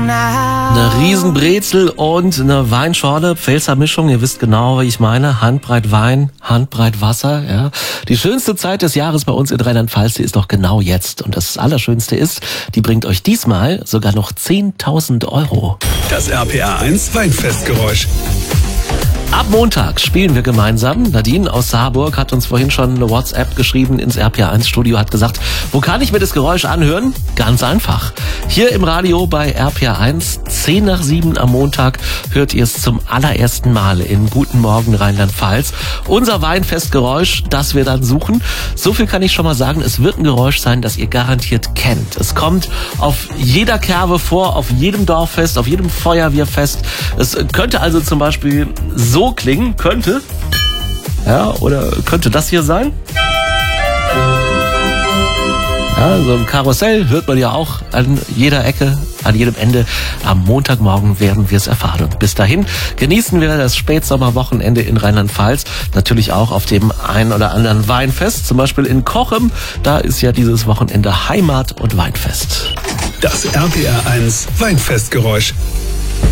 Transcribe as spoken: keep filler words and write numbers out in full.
Eine Riesenbrezel und eine Weinschorle, Pfälzer Mischung, ihr wisst genau, wie ich meine. Handbreit Wein, Handbreit Wasser, ja. Die schönste Zeit des Jahres bei uns in Rheinland-Pfalz, die ist doch genau jetzt. Und das Allerschönste ist, die bringt euch diesmal sogar noch zehntausend Euro. Das R P R eins Weinfestgeräusch. Ab Montag spielen wir gemeinsam. Nadine aus Saarburg hat uns vorhin schon eine WhatsApp geschrieben ins R P R eins Studio, hat gesagt, wo kann ich mir das Geräusch anhören? Ganz einfach. Hier im Radio bei R P R eins, zehn nach sieben am Montag, hört ihr es zum allerersten Mal in Guten Morgen Rheinland-Pfalz. Unser Weinfestgeräusch, das wir dann suchen. So viel kann ich schon mal sagen, es wird ein Geräusch sein, das ihr garantiert kennt. Es kommt auf jeder Kerbe vor, auf jedem Dorffest, auf jedem Feuerwehrfest. Es könnte also zum Beispiel so klingen, könnte, ja, oder könnte das hier sein? Ja, so ein Karussell hört man ja auch an jeder Ecke, an jedem Ende. Am Montagmorgen werden wir es erfahren. Und bis dahin genießen wir das Spätsommerwochenende in Rheinland-Pfalz. Natürlich auch auf dem ein oder anderen Weinfest. Zum Beispiel in Cochem. Da ist ja dieses Wochenende Heimat- und Weinfest. Das R P R eins Weinfestgeräusch.